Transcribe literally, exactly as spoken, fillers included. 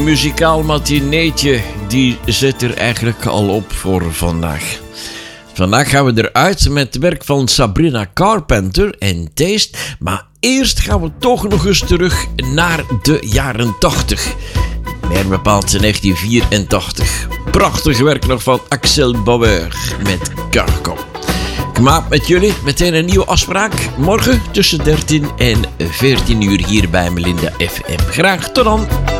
muzikaal matineetje, die zit er eigenlijk al op voor vandaag. Vandaag gaan we eruit met het werk van Sabrina Carpenter en Taste. Maar eerst gaan we toch nog eens terug naar de jaren tachtig. Meer bepaald negentien vierentachtig. Prachtig werk nog van Axel Bauer met Cargo. Ik maak met jullie meteen een nieuwe afspraak. Morgen tussen dertien en veertien uur hier bij Melinda F M. Graag tot dan.